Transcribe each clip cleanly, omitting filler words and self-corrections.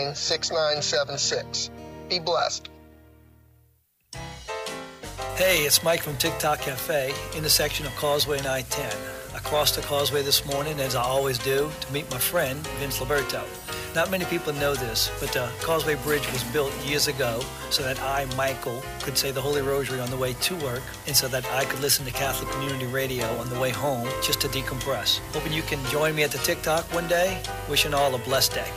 888-989-6976. Be blessed. Hey, it's Mike from TikTok Cafe, intersection of Causeway and I-10. I crossed the causeway this morning, as I always do, to meet my friend, Vince Liberto. Not many people know this, but the Causeway Bridge was built years ago so that I, Michael, could say the Holy Rosary on the way to work, and so that I could listen to Catholic Community Radio on the way home just to decompress. Hoping you can join me at the TikTok one day. Wishing all a blessed day.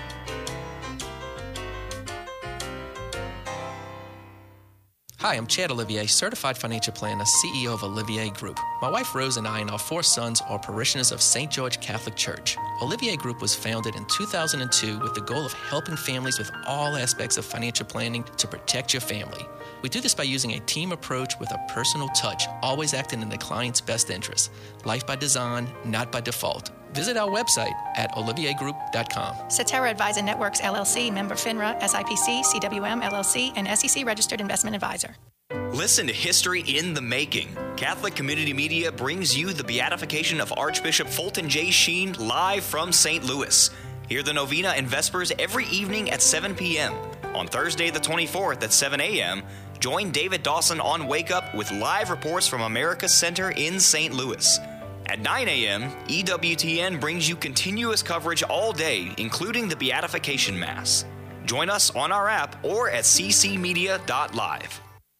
Hi, I'm Chad Olivier, Certified Financial Planner, CEO of Olivier Group. My wife Rose and I and our 4 sons are parishioners of St. George Catholic Church. Olivier Group was founded in 2002 with the goal of helping families with all aspects of financial planning to protect your family. We do this by using a team approach with a personal touch, always acting in the client's best interest. Life by design, not by default. Visit our website at oliviergroup.com. Cetera Advisor Networks, LLC, member FINRA, SIPC, CWM, LLC, and SEC Registered Investment Advisor. Listen to History in the Making. Catholic Community Media brings you the beatification of Archbishop Fulton J. Sheen live from St. Louis. Hear the novena and vespers every evening at 7 p.m. On Thursday the 24th at 7 a.m., join David Dawson on Wake Up with live reports from America's Center in St. Louis. At 9 a.m., EWTN brings you continuous coverage all day, including the Beatification Mass. Join us on our app or at ccmedia.live.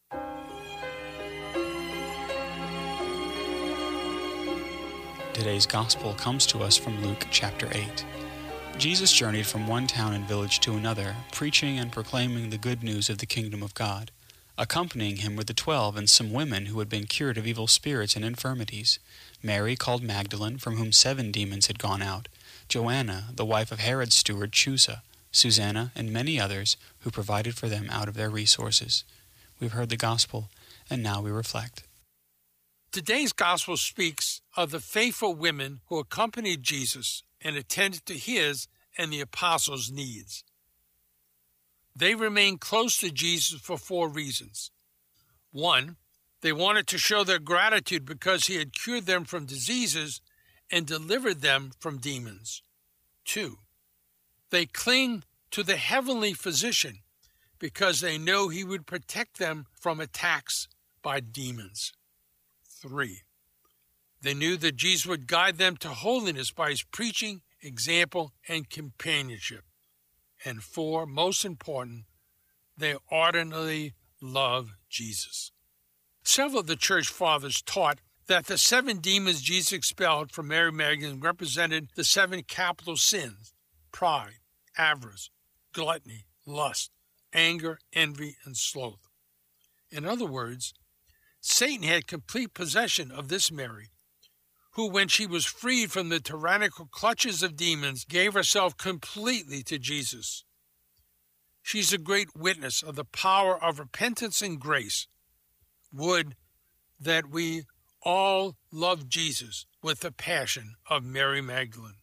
Today's Gospel comes to us from Luke chapter 8. Jesus journeyed from one town and village to another, preaching and proclaiming the good news of the kingdom of God. Accompanying him were the 12 and some women who had been cured of evil spirits and infirmities. Mary, called Magdalene, from whom 7 demons had gone out, Joanna, the wife of Herod's steward Chusa, Susanna, and many others who provided for them out of their resources. We've heard the gospel, and now we reflect. Today's gospel speaks of the faithful women who accompanied Jesus and attended to his and the apostles' needs. They remained close to Jesus for 4 reasons. 1, they wanted to show their gratitude because he had cured them from diseases and delivered them from demons. 2, they cling to the heavenly physician because they know he would protect them from attacks by demons. 3, they knew that Jesus would guide them to holiness by his preaching, example, and companionship. And 4, most important, they ardently love Jesus. Several of the church fathers taught that the 7 demons Jesus expelled from Mary Magdalene represented the 7 capital sins: pride, avarice, gluttony, lust, anger, envy, and sloth. In other words, Satan had complete possession of this Mary, who, when she was freed from the tyrannical clutches of demons, gave herself completely to Jesus. She's a great witness of the power of repentance and grace. Would that we all love Jesus with the passion of Mary Magdalene.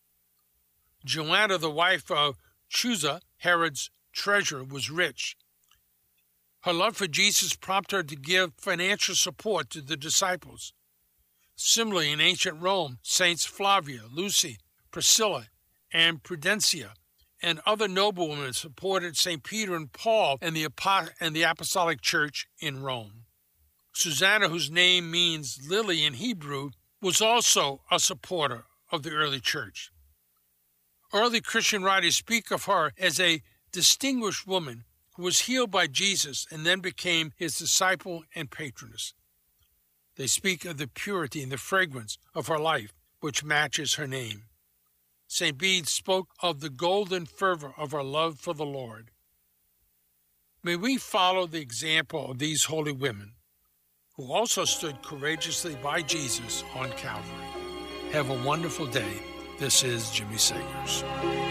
Joanna, the wife of Chusa, Herod's treasurer, was rich. Her love for Jesus prompted her to give financial support to the disciples. Similarly, in ancient Rome, Saints Flavia, Lucy, Priscilla, and Prudencia, and other noblewomen supported St. Peter and Paul and the Apostolic Church in Rome. Susanna, whose name means lily in Hebrew, was also a supporter of the early church. Early Christian writers speak of her as a distinguished woman who was healed by Jesus and then became his disciple and patroness. They speak of the purity and the fragrance of her life, which matches her name. St. Bede spoke of the golden fervor of her love for the Lord. May we follow the example of these holy women, who also stood courageously by Jesus on Calvary. Have a wonderful day. This is Jimmy Sagers.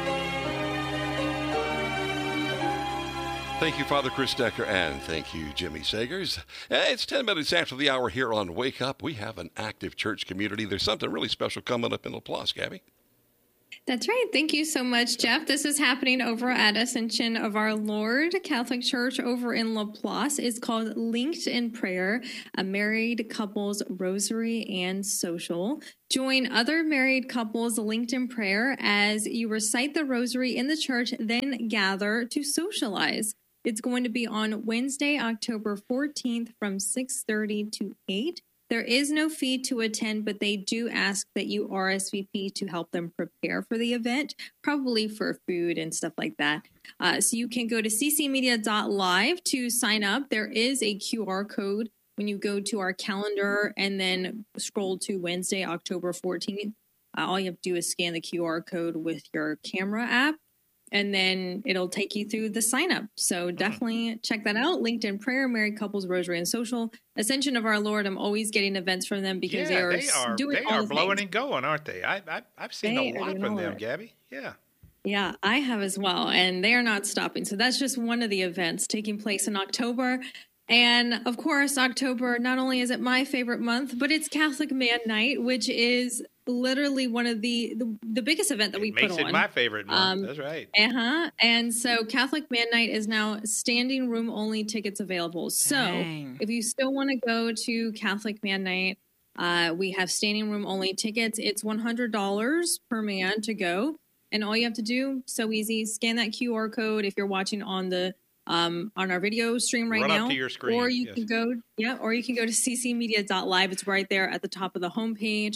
Thank you, Father Chris Decker, and thank you, Jimmy Sagers. It's 10 minutes after the hour here on Wake Up. We have an active church community. There's something really special coming up in La Place, Gabby. That's right. Thank you so much, Jeff. This is happening over at Ascension of Our Lord Catholic Church over in Laplace. It's called Linked in Prayer, a married couples rosary and social. Join other married couples linked in prayer as you recite the rosary in the church, then gather to socialize. It's going to be on Wednesday, October 14th from 6:30 to 8. There is no fee to attend, but they do ask that you RSVP to help them prepare for the event, probably for food and stuff like that. So you can go to ccmedia.live to sign up. There is a QR code when you go to our calendar and then scroll to Wednesday, October 14th. All you have to do is scan the QR code with your camera app, and then it'll take you through the sign up. So definitely check that out. Linked in Prayer, Married Couples, Rosary and Social. Ascension of Our Lord, I'm always getting events from them because they are doing all the blowing things. and going, aren't they? I've seen a lot from them, Gabby. Yeah. Yeah, I have as well. And they are not stopping. So that's just one of the events taking place in October. And of course, October, not only is it my favorite month, but it's Catholic Man Night, which is literally one of the biggest event that we put on. Makes it my favorite month. That's right. And so Catholic Man Night is now standing room only tickets available. So if you still want to go to Catholic Man Night, we have standing room only tickets. It's $100 per man to go. And all you have to do, so easy, scan that QR code if you're watching on the on our video stream right now, up to your screen. Or you can go, or you can go to ccmedia.live. It's right there at the top of the homepage.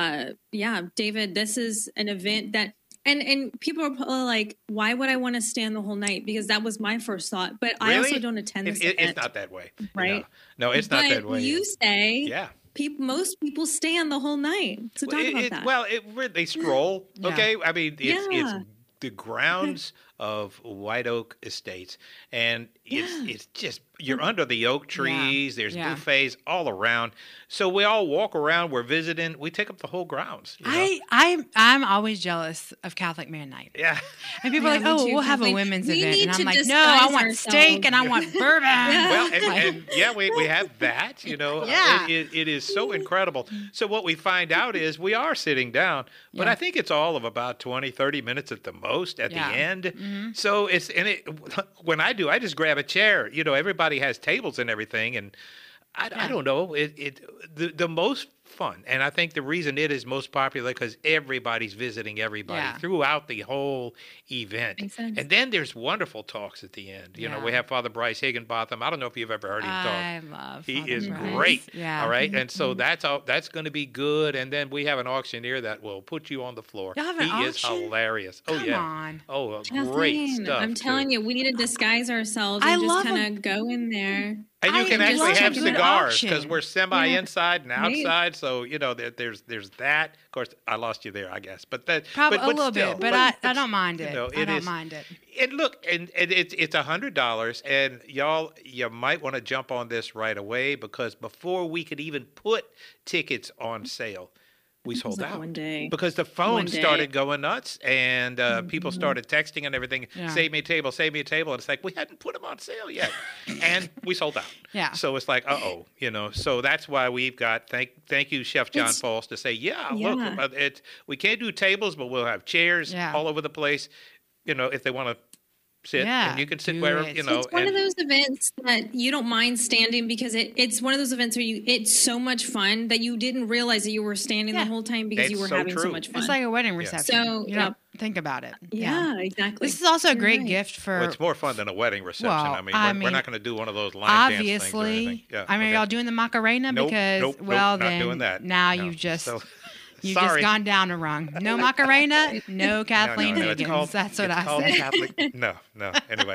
David, this is an event that, and people are like, why would I want to stand the whole night? Because that was my first thought. But really? I also don't attend this event. It's not that way, right? No, it's not that way. You say, yeah. Most people stand the whole night. So talk about that. Well, they stroll. Okay, I mean, it's the grounds of White Oak Estates, and it's just you're under the oak trees. There's buffets all around, so we all walk around. We're visiting. We take up the whole grounds. I'm always jealous of Catholic Man Night. Yeah, and people are like, oh, we'll have a women's event, and I'm like, no, I want steak and I want bourbon. Well, and we have that. It is so incredible. So what we find out is we are sitting down, but I think it's all of about 20, 30 minutes at the most at the end. Mm-hmm. So when I just grab a chair. Everybody has tables and everything, and I don't know. The most fun, and I think the reason it is most popular because everybody's visiting everybody throughout the whole event. And then there's wonderful talks at the end. We have Father Bryce Higginbotham. I don't know if you've ever heard him talk. I love He Father is Bryce. great. Yeah. All right, and so that's going to be good. And then we have an auctioneer that will put you on the floor. Y'all have an He auction? is hilarious. Come on. Oh, great stuff. I'm telling you, we need to disguise ourselves and just kind of go in there. And you can actually have cigars because we're semi-inside and Right. outside, so there's that. Of course, I lost you there, I guess, but that Probably but a little still, bit, but I don't mind it. I don't mind it. And look, and it's $100, and y'all, you might want to jump on this right away because before we could even put tickets on sale, we sold out one day. because the phone started going nuts and people started texting and everything. Save me a table, save me a table, and it's like we hadn't put them on sale yet, and we sold out. Yeah. So it's like, so that's why we've got thank you, Chef John Falls, to say, look, we can't do tables, but we'll have chairs all over the place. If they want to sit, and you can sit wherever, It's one of those events that you don't mind standing because it's one of those events where it's so much fun that you didn't realize that you were standing the whole time because you were having so much fun. It's like a wedding reception. So you don't think about it. Yeah, exactly. This is also a great gift for. Well, it's more fun than a wedding reception. Well, we're not going to do one of those line obviously, dance things or anything. Yeah, are y'all doing the Macarena? Nope, because not then doing that. now No. you've just. So- You've Sorry. just gone down a rung. No Macarena, no Kathleen No, Higgins. That's what I called say. Catholic. No. Anyway,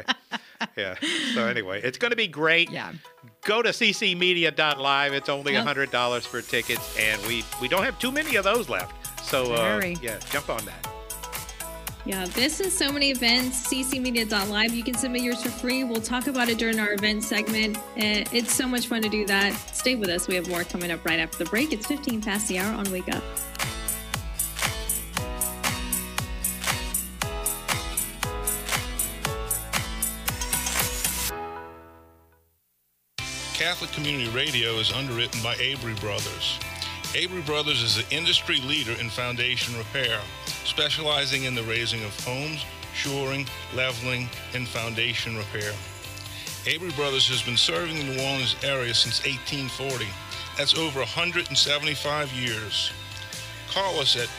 So anyway, it's going to be great. Yeah. Go to ccmedia.live. It's only $100 for tickets, and we don't have too many of those left. So jump on that. Yeah, this is so many events. ccmedia.live. You can submit yours for free. We'll talk about it during our event segment. It's so much fun to do that. Stay with us. We have more coming up right after the break. It's 15 past the hour on Wake Up. Catholic Community Radio is underwritten by Avery Brothers. Avery Brothers is the industry leader in foundation repair, specializing in the raising of homes, shoring, leveling, and foundation repair. Avery Brothers has been serving the New Orleans area since 1840. That's over 175 years. Call us at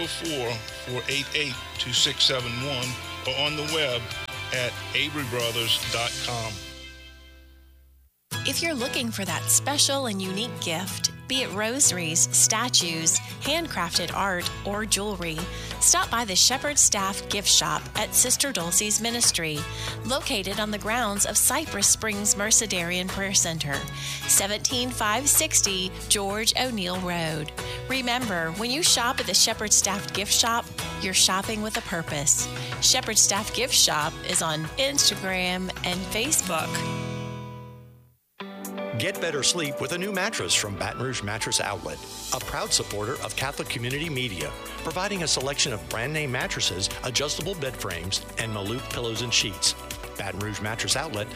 504-488-2671 or on the web at averybrothers.com. If you're looking for that special and unique gift, be it rosaries, statues, handcrafted art, or jewelry, stop by the Shepherd Staff Gift Shop at Sister Dulcie's Ministry, located on the grounds of Cypress Springs Mercedarian Prayer Center, 17560 George O'Neill Road. Remember, when you shop at the Shepherd Staff Gift Shop, you're shopping with a purpose. Shepherd Staff Gift Shop is on Instagram and Facebook. Get better sleep with a new mattress from Baton Rouge Mattress Outlet, a proud supporter of Catholic Community Media, providing a selection of brand name mattresses, adjustable bed frames, and Malouf pillows and sheets. Baton Rouge Mattress Outlet,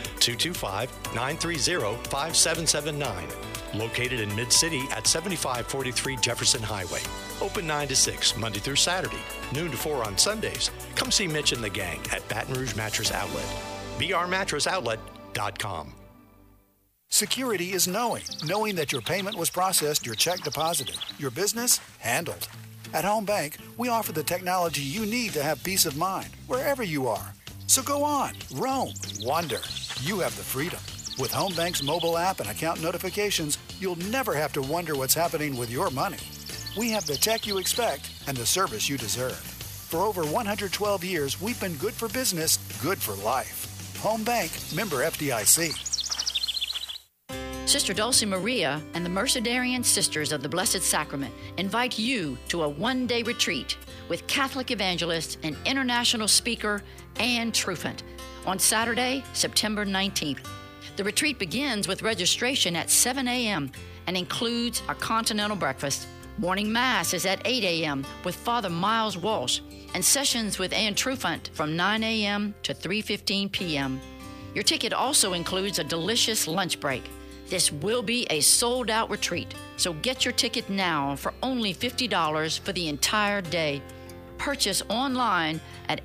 225-930-5779. Located in Mid-City at 7543 Jefferson Highway. Open 9 to 6, Monday through Saturday, noon to 4 on Sundays. Come see Mitch and the gang at Baton Rouge Mattress Outlet. brmatressoutlet.com. Security is knowing that your payment was processed, your check deposited, your business handled. At Home Bank, we offer the technology you need to have peace of mind wherever you are. So go on, roam, wander. You have the freedom. With Home Bank's mobile app and account notifications, you'll never have to wonder what's happening with your money. We have the tech you expect and the service you deserve. For over 112 years, we've been good for business, good for life. Home Bank, member FDIC. Sister Dulcie Maria and the Mercedarian Sisters of the Blessed Sacrament invite you to a one-day retreat with Catholic evangelist and international speaker Ann Truffant on Saturday, September 19th. The retreat begins with registration at 7 a.m. and includes a continental breakfast. Morning Mass is at 8 a.m. with Father Miles Walsh and sessions with Ann Truffant from 9 a.m. to 3:15 p.m. Your ticket also includes a delicious lunch break. This will be a sold-out retreat, so get your ticket now for only $50 for the entire day. Purchase online at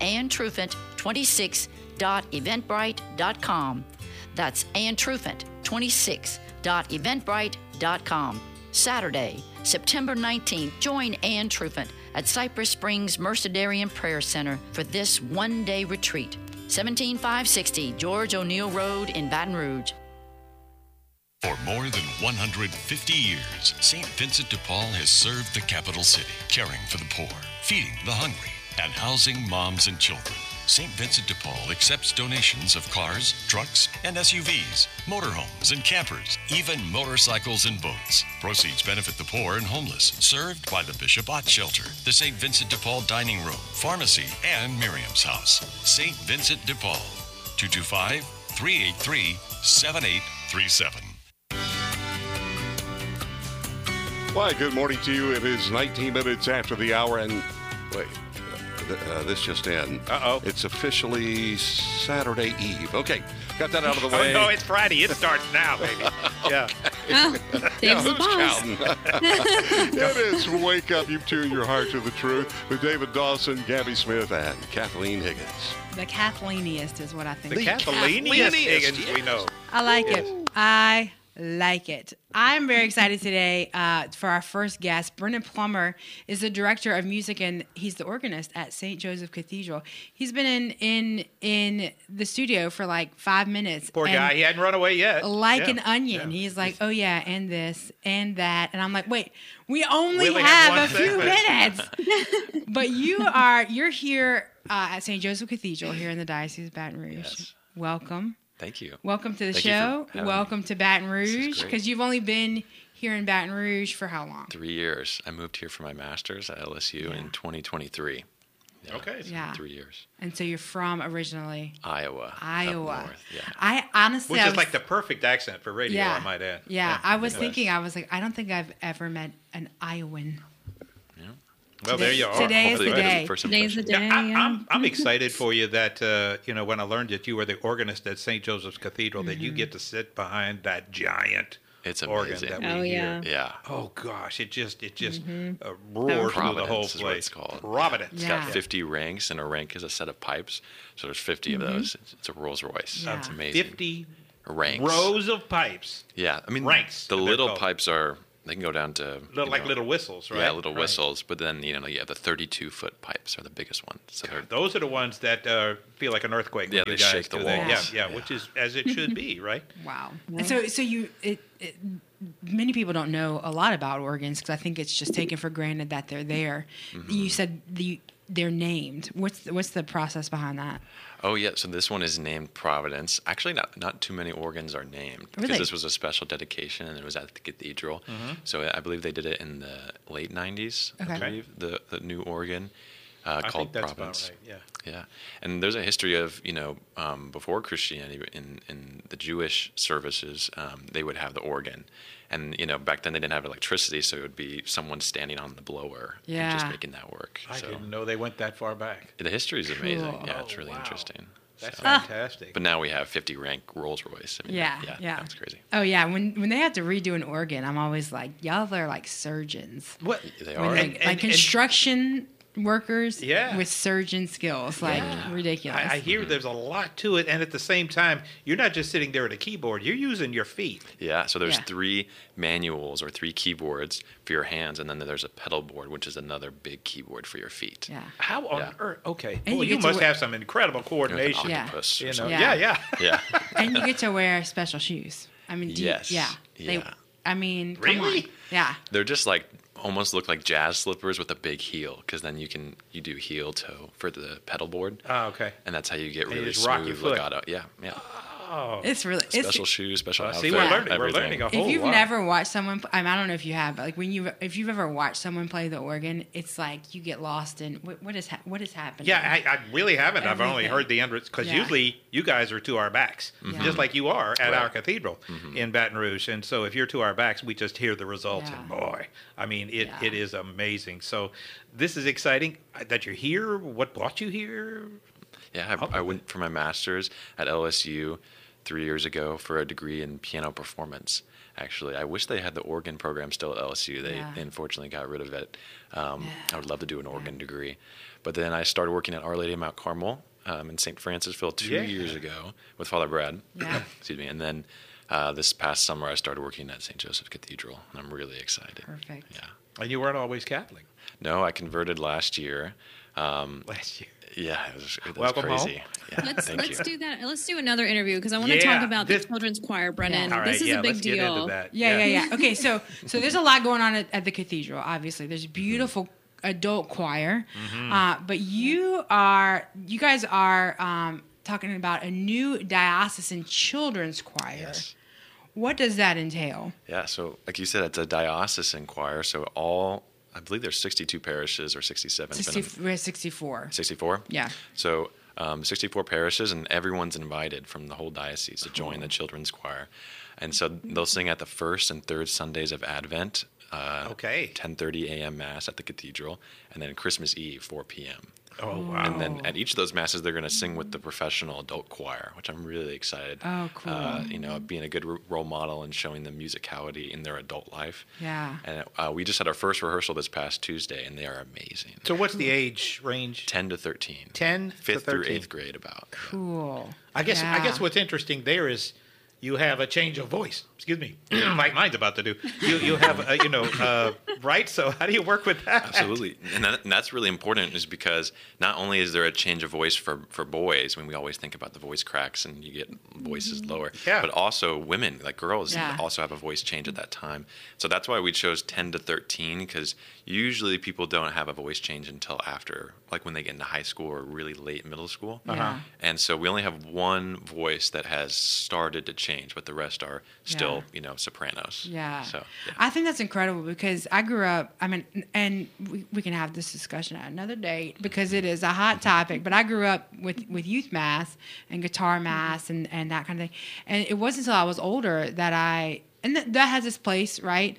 AnnTruffant26.eventbrite.com. That's AnnTruffant26.eventbrite.com. Saturday, September 19th, join Ann Truffant at Cypress Springs Mercedarian Prayer Center for this one-day retreat. 17560 George O'Neill Road in Baton Rouge. For more than 150 years, St. Vincent de Paul has served the capital city, caring for the poor, feeding the hungry, and housing moms and children. St. Vincent de Paul accepts donations of cars, trucks, and SUVs, motorhomes and campers, even motorcycles and boats. Proceeds benefit the poor and homeless, served by the Bishop Ott Shelter, the St. Vincent de Paul Dining Room, Pharmacy, and Miriam's House. St. Vincent de Paul, 225-383-7837. Why, good morning to you. It is 19 minutes after the hour, and wait, this just in. Uh-oh. It's officially Saturday Eve. Okay, got that out of the way. Oh, no, it's Friday. It starts now, baby. Yeah. Oh, Dave's the boss. It is Wake Up, You Tune Your Heart to the Truth with David Dawson, Gabby Smith, and Kathleen Higgins. The Kathleeniest is what I think. The Kathleeniest Higgins, yes. We know. I like it. I like it. I'm very excited today for our first guest. Brendan Plummer is the director of music, and he's the organist at St. Joseph Cathedral. He's been in the studio for like 5 minutes. Poor guy. He hadn't run away yet. Like an onion. Yeah. He's like, oh, yeah, and this and that. And I'm like, wait, we only have a few minutes. But you're here at St. Joseph Cathedral here in the Diocese of Baton Rouge. Yes. Welcome. Thank you. Welcome to the show. Welcome to Baton Rouge, because you've only been here in Baton Rouge for how long? 3 years. I moved here for my master's at LSU in 2023. Yeah, okay. So 3 years. And so you're from originally? Iowa. Up north, yeah. I honestly... Which is like the perfect accent for radio, I might add. Yeah, I was thinking, I was like, I don't think I've ever met an Iowan. Well, there you are. Today is the day. Today's the day. I'm excited for you that, when I learned that you were the organist at St. Joseph's Cathedral, that you get to sit behind that giant It's organ amazing. that we Oh, hear. Yeah. Oh gosh, it just roars Providence through the whole is what place. it's called. Providence. It's got 50 ranks, and a rank is a set of pipes. So there's 50 of those. It's a Rolls Royce. Yeah. It's amazing. 50 ranks. rows of pipes. Yeah, I mean ranks. The little pipes they can go down to little whistles, right? Yeah, little whistles. But then you have the 32-foot pipes are the biggest ones. So those are the ones that feel like an earthquake. Yeah, when you they guys shake the do that. walls. Yeah, which is as it should be, right? Wow. And so many people don't know a lot about organs because I think it's just taken for granted that they're there. Mm-hmm. You said they're named. What's the process behind that? Oh yeah, so this one is named Providence. Actually, not too many organs are named because this was a special dedication and it was at the cathedral. Mm-hmm. So I believe they did it in the late '90s. Okay. I believe the new organ I called think that's Providence. about right. Yeah. Yeah, and there's a history of before Christianity in the Jewish services they would have the organ, and back then they didn't have electricity, so it would be someone standing on the blower and just making that work. I didn't know they went that far back. The history is amazing. Cool. Yeah, it's really interesting. That's fantastic. But now we have 50 rank Rolls Royce. I mean, Yeah. That's crazy. Oh yeah, when they have to redo an organ, I'm always like, y'all are like surgeons. What they are? Like construction workers Yeah. with surgeon skills, like ridiculous. I hear there's a lot to it, and at the same time, you're not just sitting there at a keyboard; you're using your feet. Yeah, so there's 3 manuals or 3 keyboards for your hands, and then there's a pedal board, which is another big keyboard for your feet. Yeah. How on earth? Okay, And well, you you get to must wear- have some incredible coordination. Yeah. Octopus or You know? something. Yeah. Yeah. And you get to wear special shoes. I mean, Yes. yeah. Yeah. I mean, come Really? on. Yeah. They're just almost look like jazz slippers with a big heel, because then you do heel toe for the pedal board. Oh, okay. and that's how you get And you really just rock your smooth foot. legato. Yeah. Oh, It's really Special shoes, special outfit. see, we're learning. everything. We're learning a whole If you've lot. never watched someone, I don't know if you have, but like if you've ever watched someone play the organ, it's like you get lost in what is happening. Yeah, I really haven't. I've only Everything. heard the entrance because Yeah. usually you guys are to our backs, Yeah. just like you are at Right. our cathedral in Baton Rouge. And so if you're to our backs, we just hear the results. Yeah. And boy, I mean, it is amazing. So this is exciting that you're here. What brought you here? Yeah, I went for my master's at LSU 3 years ago for a degree in piano performance. Actually, I wish they had the organ program still at LSU. They unfortunately got rid of it. I would love to do an organ degree. But then I started working at Our Lady of Mount Carmel in St. Francisville 2 years ago with Father Brad. Yeah. Excuse me. And then this past summer, I started working at St. Joseph Cathedral, and I'm really excited. Perfect. Yeah. And you weren't always Catholic. No, I converted last year. Last year. Yeah, it was Welcome crazy. home. Yeah, Let's you. do that. Let's do another interview because I want to Yeah, talk about the children's choir, Brennan. All right, This is a big let's deal. get into that. Yeah. Okay, so there's a lot going on at the cathedral. Obviously, there's a beautiful adult choir, but you guys are talking about a new diocesan children's choir. Yes. What does that entail? Yeah, so like you said, it's a diocesan choir. So I believe there's 62 parishes or 67. We're at 64. 64? Yeah. So 64 parishes, and everyone's invited from the whole diocese to join the children's choir. And so they'll sing at the first and third Sundays of Advent. 10:30 a.m. Mass at the cathedral, and then Christmas Eve, 4 p.m. Oh, wow. And then at each of those masses, they're going to sing with the professional adult choir, which I'm really excited. Oh, cool. Being a good role model and showing them musicality in their adult life. Yeah. And we just had our first rehearsal this past Tuesday, and they are amazing. So what's the age range? 10 to 13. 10 to 5th through 13. 8th grade about. Cool. I guess what's interesting there is you have a change of voice. Excuse me, like mine's about to do. You have right. So how do you work with that? Absolutely, and that's really important, is because not only is there a change of voice for boys, when we always think about the voice cracks and you get voices lower, but also women, like girls, also have a voice change at that time. So that's why we chose 10 to 13, because usually people don't have a voice change until after, like when they get into high school or really late middle school. And so we only have one voice that has started to change, but the rest are still, sopranos. Yeah. So I think that's incredible because I grew up, and we can have this discussion at another date because it is a hot topic, but I grew up with youth mass and guitar mass and that kind of thing. And it wasn't until I was older that that has its place, right?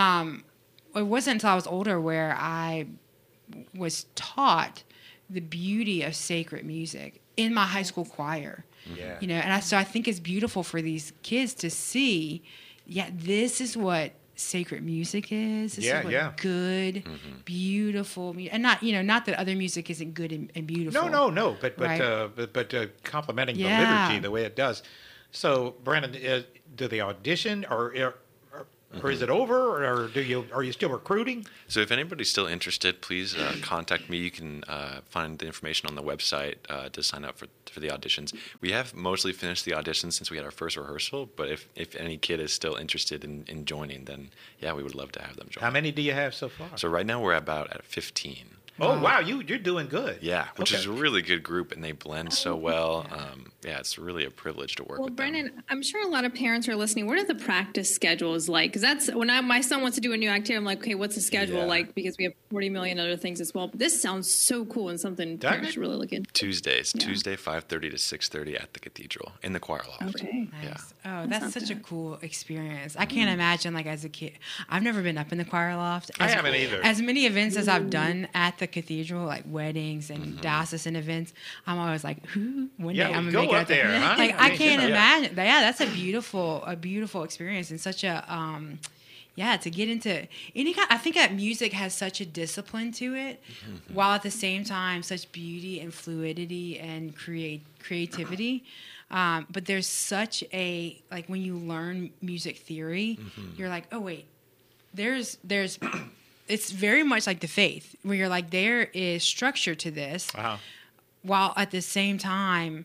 It wasn't until I was older where I was taught the beauty of sacred music in my high school choir. Yeah. And so I think it's beautiful for these kids to see, this is what sacred music is. This is what good, beautiful, and not that other music isn't good and beautiful. No. But complimenting the liturgy the way it does. So, Brandon, do they audition or is it over, or are you still recruiting? So if anybody's still interested, please contact me. You can find the information on the website to sign up for the auditions. We have mostly finished the auditions since we had our first rehearsal, but if any kid is still interested in joining, then we would love to have them join. How many do you have so far? So right now we're about at 15. Oh, wow, you're doing good. Yeah, which is a really good group, and they blend so well. It's really a privilege to work with Brandon, them. I'm sure a lot of parents are listening. What are the practice schedules like? Because that's when my son wants to do a new activity, I'm like, okay, what's the schedule like? Because we have 40 million other things as well. But this sounds so cool and something parents should really look into. Tuesday 5:30 to 6:30 at the cathedral in the choir loft. Okay. Nice. Oh, that's such a cool experience. I can't imagine, like, as a kid. I've never been up in the choir loft. I haven't either. As many events as I've done at the cathedral, like weddings and diocesan events, I'm always like, one day I'm gonna make it up there. Huh? Like, I can't imagine. Yeah, that's a beautiful experience, and such a to get into any kind. I think that music has such a discipline to it, while at the same time such beauty and fluidity and creativity. But there's such a, like, when you learn music theory, you're like, oh wait, there's it's very much like the faith, where you're like, there is structure to this, while at the same time,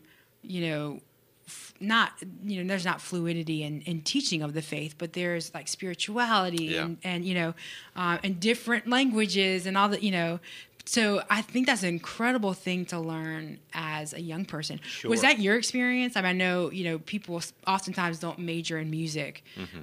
there's not fluidity in teaching of the faith, but there's like spirituality and and different languages and all that, So I think that's an incredible thing to learn as a young person. Sure. Was that your experience? I mean, I know, people oftentimes don't major in music,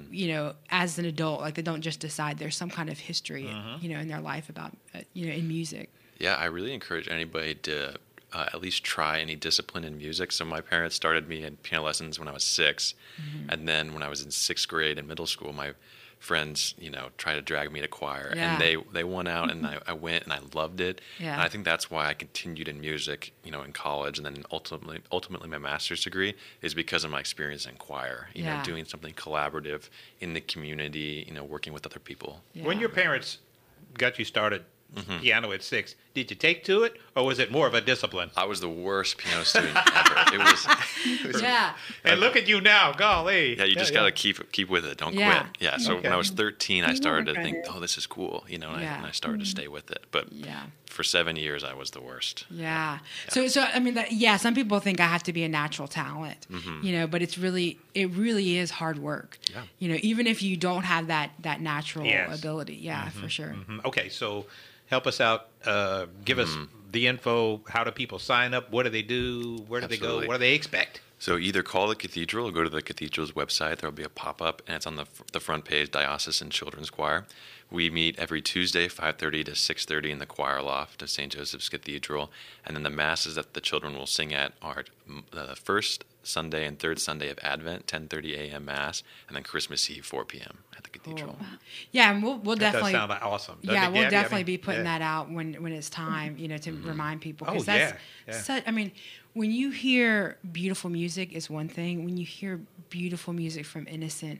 as an adult. Like, they don't just decide there's some kind of history, in their life about, in music. Yeah, I really encourage anybody to at least try any discipline in music. So my parents started me in piano lessons when I was 6. And then when I was in 6th grade in middle school, my friends, try to drag me to choir, and they won out, and I went, and I loved it. And I think that's why I continued in music, in college, and then ultimately my master's degree is because of my experience in choir, doing something collaborative in the community, working with other people. When your parents got you started piano at 6, did you take to it, or was it more of a discipline? I was the worst piano student ever. It was and look at you now, golly. Yeah, you just got to keep with it. Don't quit. Yeah, so when I was 13, I started to think, oh, this is cool, and I started to stay with it. But for 7 years, I was the worst. Yeah. So I mean, some people think I have to be a natural talent, but it really is hard work. Yeah. Even if you don't have that natural ability. Yeah, for sure. Okay, so help us out. Give us the info. How do people sign up? What do they do? Where do they go? What do they expect? So either call the cathedral or go to the cathedral's website. There will be a pop-up, and it's on the front page, Diocesan Children's Choir. We meet every Tuesday, 5:30 to 6:30 in the choir loft of St. Joseph's Cathedral. And then the masses that the children will sing at are the first Sunday and third Sunday of Advent, 10:30 a.m. Mass, and then Christmas Eve, 4 p.m. at the cathedral. Cool. Yeah, and we'll definitely... That does sound awesome. We'll definitely be putting that out when it's time, to remind people. Because that's such... I mean, when you hear beautiful music is one thing. When you hear beautiful music from innocent,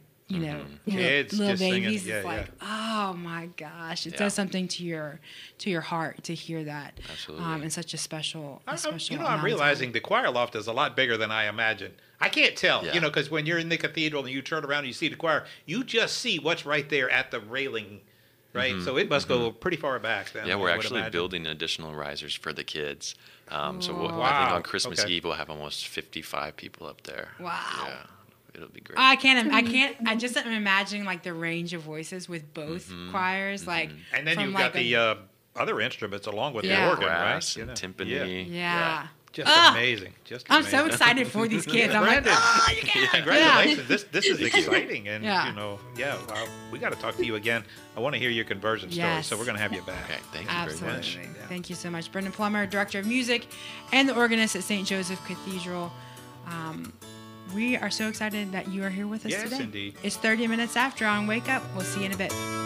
kids little just babies, singing. It's like, oh my gosh, it does something to your heart to hear that. Absolutely. And such a special. I'm realizing the choir loft is a lot bigger than I imagined. I can't tell, because when you're in the cathedral and you turn around and you see the choir, you just see what's right there at the railing. Right, so it must go pretty far back. Then, we're actually building additional risers for the kids. I think on Christmas Eve we'll have almost 55 people up there. Wow. Yeah, it'll be great. I just am imagining like the range of voices with both choirs, like. And then you've got the other instruments along with the organ, brass and timpani. Yeah. Just amazing. I'm so excited for these kids. I'm like, you can. Congratulations. This is exciting. And, we got to talk to you again. I want to hear your conversion story, so we're going to have you back. Okay, thank you very much. Yeah. Thank you so much. Brendan Plummer, Director of Music and the organist at St. Joseph Cathedral. We are so excited that you are here with us today. Yes, indeed. It's 30 minutes after on Wake Up. We'll see you in a bit.